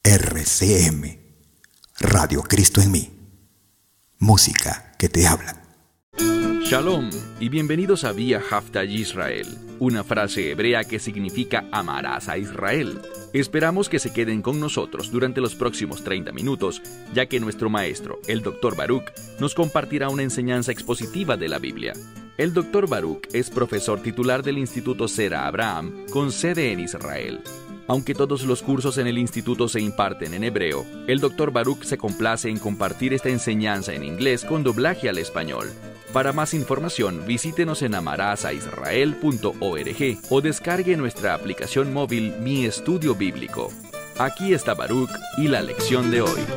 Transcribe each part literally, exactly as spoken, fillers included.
R C M, Radio Cristo en mí. Música que te habla. Shalom y bienvenidos a Vía Hafta Yisrael, una frase hebrea que significa amarás a Israel. Esperamos que se queden con nosotros durante los próximos treinta minutos, ya que nuestro maestro, el doctor Baruch, nos compartirá una enseñanza expositiva de la Biblia. El doctor Baruch es profesor titular del Instituto Sera Abraham, con sede en Israel. Aunque todos los cursos en el instituto se imparten en hebreo, el doctor Baruch se complace en compartir esta enseñanza en inglés con doblaje al español. Para más información, visítenos en amarasaisrael punto org o descargue nuestra aplicación móvil Mi Estudio Bíblico. Aquí está Baruch y la lección de hoy.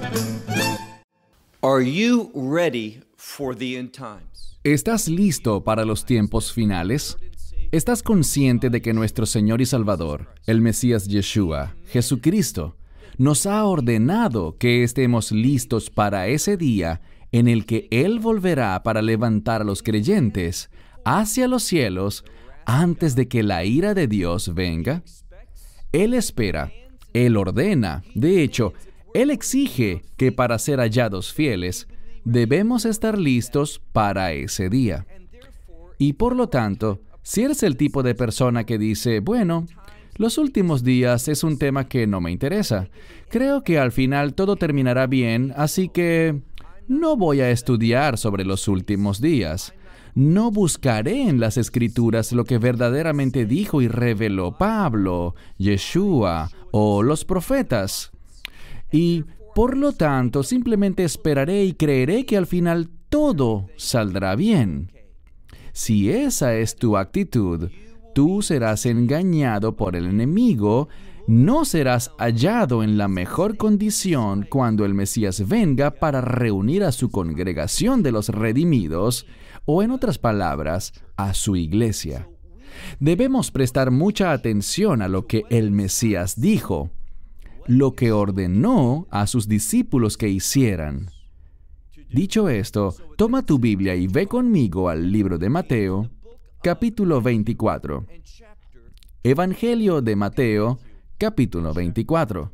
Are you ready for the end times? ¿Estás listo para los tiempos finales? ¿Estás consciente de que nuestro Señor y Salvador, el Mesías Yeshua, Jesucristo, nos ha ordenado que estemos listos para ese día en el que Él volverá para levantar a los creyentes hacia los cielos antes de que la ira de Dios venga? Él espera, Él ordena, de hecho, Él exige que para ser hallados fieles, debemos estar listos para ese día. Y por lo tanto, si eres el tipo de persona que dice, bueno, los últimos días es un tema que no me interesa, creo que al final todo terminará bien, así que no voy a estudiar sobre los últimos días. No buscaré en las Escrituras lo que verdaderamente dijo y reveló Pablo, Yeshua o los profetas. Y, por lo tanto, simplemente esperaré y creeré que al final todo saldrá bien. Si esa es tu actitud, tú serás engañado por el enemigo. No serás hallado en la mejor condición cuando el Mesías venga para reunir a su congregación de los redimidos, o en otras palabras, a su iglesia. Debemos prestar mucha atención a lo que el Mesías dijo, lo que ordenó a sus discípulos que hicieran. Dicho esto, toma tu Biblia y ve conmigo al libro de Mateo, capítulo veinticuatro. Evangelio de Mateo, capítulo veinticuatro.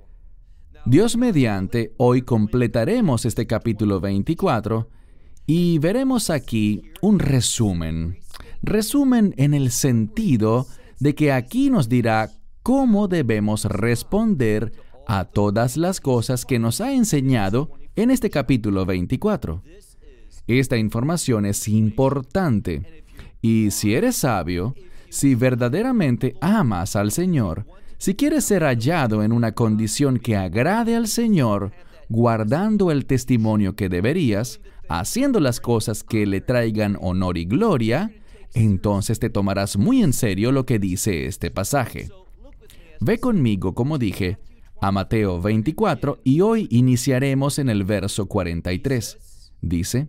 Dios mediante, hoy completaremos este capítulo veinticuatro y veremos aquí un resumen. Resumen en el sentido de que aquí nos dirá cómo debemos responder a todas las cosas que nos ha enseñado en este capítulo veinticuatro. Esta información es importante y si eres sabio, si verdaderamente amas al Señor, si quieres ser hallado en una condición que agrade al Señor, guardando el testimonio que deberías, haciendo las cosas que le traigan honor y gloria, entonces te tomarás muy en serio lo que dice este pasaje. Ve conmigo, como dije, a Mateo veinticuatro y hoy iniciaremos en el verso cuarenta y tres. Dice,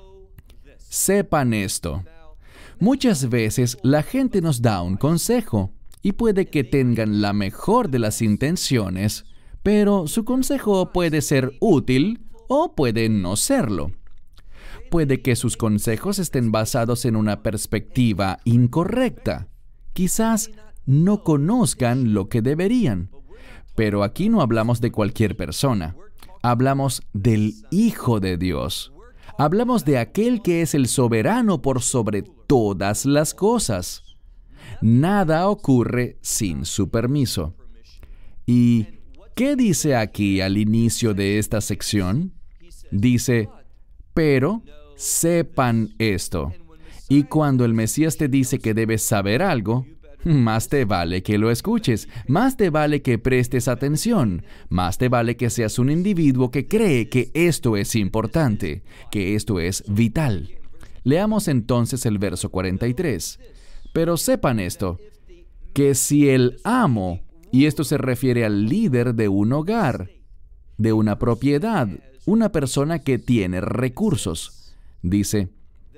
sepan esto. Muchas veces la gente nos da un consejo y puede que tengan la mejor de las intenciones, pero su consejo puede ser útil o puede no serlo. Puede que sus consejos estén basados en una perspectiva incorrecta. Quizás no conozcan lo que deberían. Pero aquí no hablamos de cualquier persona. Hablamos del Hijo de Dios. Hablamos de aquel que es el soberano por sobre todas las cosas. Nada ocurre sin su permiso. ¿Y qué dice aquí al inicio de esta sección? Dice, pero sepan esto. Y cuando el Mesías te dice que debes saber algo, más te vale que lo escuches, más te vale que prestes atención, más te vale que seas un individuo que cree que esto es importante, que esto es vital. Leamos entonces el verso cuarenta y tres. Pero sepan esto, que si el amo, y esto se refiere al líder de un hogar, de una propiedad, una persona que tiene recursos, dice,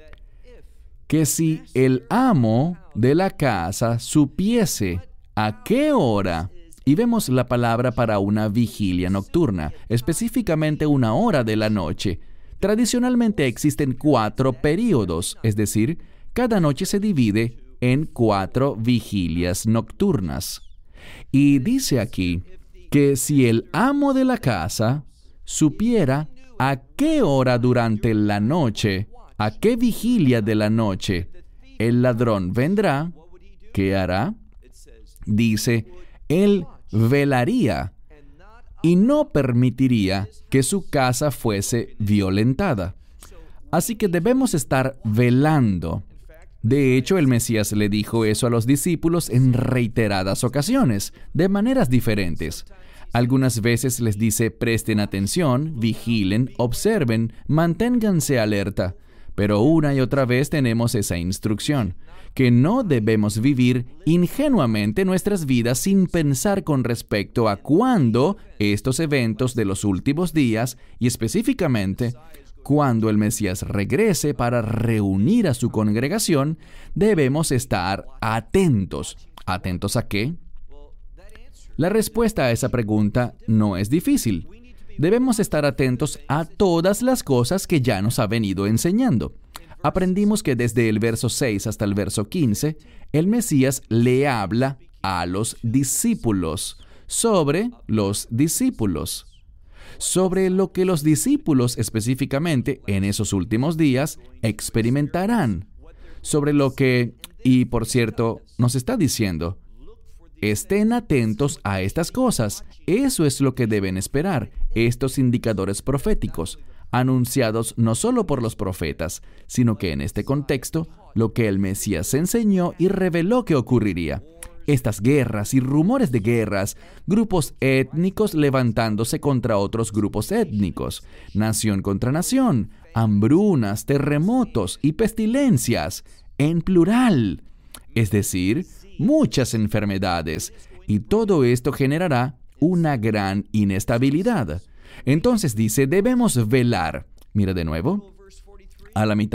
que si el amo de la casa supiese a qué hora, y vemos la palabra para una vigilia nocturna, específicamente una hora de la noche. Tradicionalmente existen cuatro períodos, es decir, cada noche se divide en cuatro vigilias nocturnas. Y dice aquí que si el amo de la casa supiera a qué hora durante la noche, a qué vigilia de la noche, el ladrón vendrá, ¿qué hará? Dice, él velaría y no permitiría que su casa fuese violentada. Así que debemos estar velando. De hecho, el Mesías le dijo eso a los discípulos en reiteradas ocasiones, de maneras diferentes. Algunas veces les dice, presten atención, vigilen, observen, manténganse alerta. Pero una y otra vez tenemos esa instrucción, que no debemos vivir ingenuamente nuestras vidas sin pensar con respecto a cuándo estos eventos de los últimos días, y específicamente cuando el Mesías regrese para reunir a su congregación, debemos estar atentos. ¿Atentos a qué? La respuesta a esa pregunta no es difícil. Debemos estar atentos a todas las cosas que ya nos ha venido enseñando. Aprendimos que desde el verso seis hasta el verso quince, el Mesías le habla a los discípulos, sobre los discípulos, sobre lo que los discípulos específicamente en esos últimos días experimentarán, sobre lo que, y por cierto, nos está diciendo, estén atentos a estas cosas. Eso es lo que deben esperar, estos indicadores proféticos, anunciados no solo por los profetas, sino que en este contexto, lo que el Mesías enseñó y reveló que ocurriría. Estas guerras y rumores de guerras, grupos étnicos levantándose contra otros grupos étnicos, nación contra nación, hambrunas, terremotos y pestilencias, en plural. Es decir, muchas enfermedades, y todo esto generará una gran inestabilidad. Entonces dice, debemos velar. Mira de nuevo, a la mitad